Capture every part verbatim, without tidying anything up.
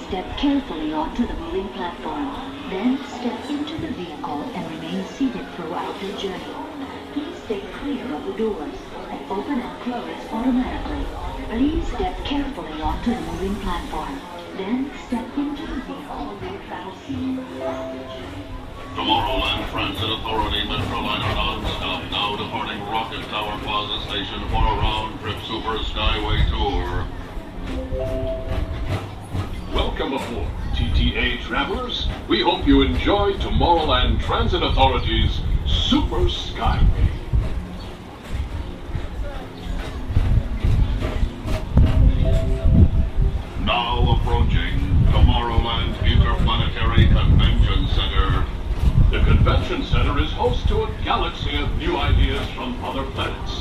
step carefully onto the moving platform. Then step into the vehicle and remain seated throughout the journey. Please stay clear of the doors. They open and close automatically. Please step carefully onto the moving platform. Then step into the vehicle without seeing. Tomorrowland Transit Authority Metroliner non-stop, now departing Rocket Tower Plaza Station for a round-trip Super Skyway tour. Welcome aboard, T T A travelers. We hope you enjoy Tomorrowland Transit Authority's Super Skyway. Now approaching Tomorrowland Interplanetary Convention Center. The Convention Center is host to a galaxy of new ideas from other planets.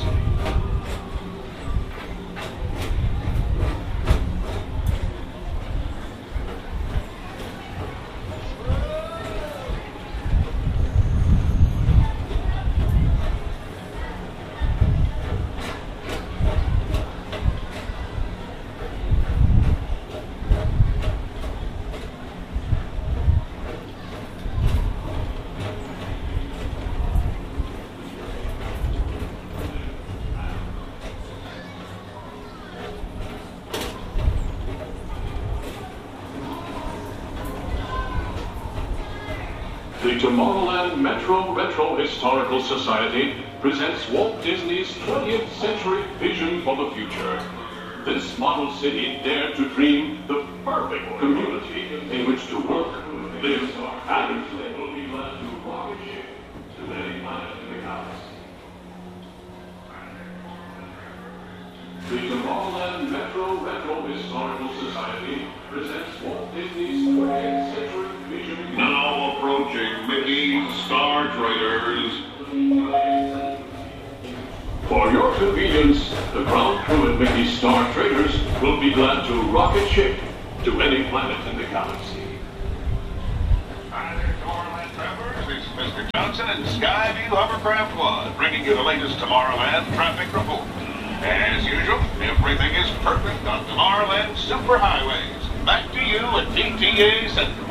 The Tomorrowland Metro Retro Historical Society presents Walt Disney's twentieth century vision for the future. This model city dared to dream the perfect community in which to work, live, and play. Will be glad to rocket ship to any planet in the galaxy. The Tomorrowland Metro Retro Historical Society presents Walt Disney's twentieth century vision. Now approaching Mickey's Star Traders. For your convenience, the ground crew at Mickey Star Traders will be glad to rocket ship to any planet in the galaxy. Hi there, Tomorrowland travelers. This is Mister Johnson and Skyview Hovercraft One, bringing you the latest Tomorrowland traffic report. As usual, everything is perfect on Tomorrowland Superhighways. Back to you at T T A Central.